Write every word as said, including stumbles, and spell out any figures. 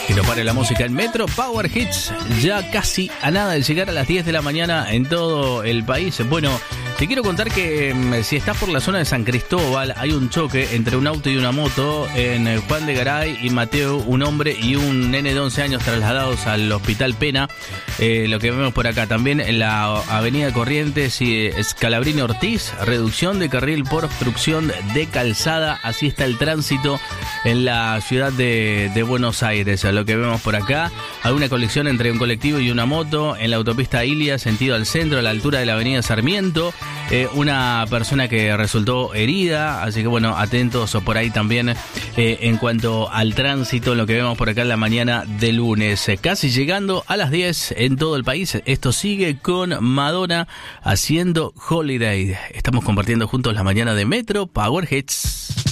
Que no pare la música en Metro Power Hits, ya casi a nada de llegar a las diez de la mañana en todo el país. Bueno, te quiero contar que um, si estás por la zona de San Cristóbal, hay un choque entre un auto y una moto en Juan de Garay y Mateo, un hombre y un nene de once años trasladados al Hospital Pena. Eh, lo que vemos por acá también en la avenida Corrientes y Scalabrini Ortiz, reducción de carril por obstrucción de calzada. Así está el tránsito en la ciudad de, de Buenos Aires. Lo que vemos por acá, hay una colisión entre un colectivo y una moto en la autopista Ilia, sentido al centro, a la altura de la avenida Sarmiento. Eh, una persona que resultó herida, así que bueno, atentos por ahí también eh, en cuanto al tránsito, lo que vemos por acá en la mañana de lunes. Eh, casi llegando a las diez en todo el país. Esto sigue con Madonna haciendo Holiday. Estamos compartiendo juntos la mañana de Metro Power Hits.